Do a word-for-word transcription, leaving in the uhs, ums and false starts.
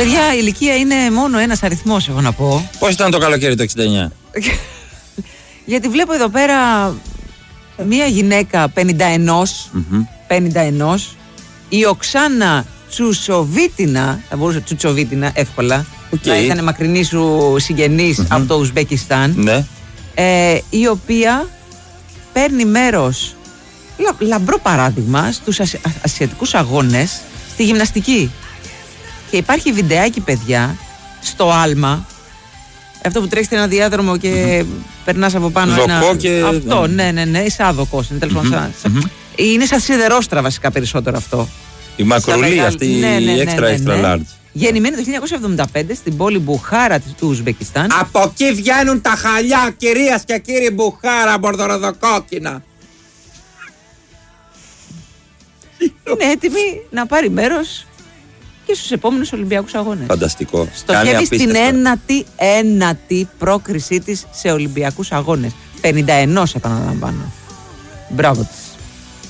Παιδιά, η ηλικία είναι μόνο ένας αριθμός, εγώ να πω. Πώς ήταν το καλοκαίρι το εξήντα εννιά? Γιατί βλέπω εδώ πέρα μία γυναίκα πενήντα ένα, mm-hmm. πενήντα ένα, η Οξάνα Τσουσοβίτινα, θα μπορούσε Τσουτσοβίτινα εύκολα, okay. να ήταν μακρινή σου συγγενής mm-hmm. από το Ουσμπεκιστάν, ναι. ε, η οποία παίρνει μέρος, λα, λαμπρό παράδειγμα, στους ασι, ασιατικούς αγώνες στη γυμναστική. Και υπάρχει βιντεάκι, παιδιά, στο άλμα, αυτό που τρέχει ένα διάδρομο και mm-hmm. περνάς από πάνω. Δοκό ένα... και... Αυτό, ναι, ναι, ναι, ή σαν δοκός. Είναι, mm-hmm. σαν... Mm-hmm. είναι σαν σιδερόστρα βασικά περισσότερο αυτό. Η μακρουλή μεγαλ... αυτή, ναι, ναι, ναι, η extra, ναι, ναι, ναι. extra large. Γεννημένη το χίλια εννιακόσια εβδομήντα πέντε στην πόλη Μπουχάρα του Ουσμπεκιστάν. Από εκεί βγαίνουν τα χαλιά, κυρίας και κύριοι, Μπουχάρα, μπορδοροδοκόκκινα. Είναι έτοιμη να πάρει μέρος και στους επόμενους Ολυμπιακούς Αγώνες. Φανταστικό. Στοχεύει στην ένατη, ένατη πρόκρισή της σε Ολυμπιακούς Αγώνες. πενήντα ένα επαναλαμβάνω. Μπράβο της.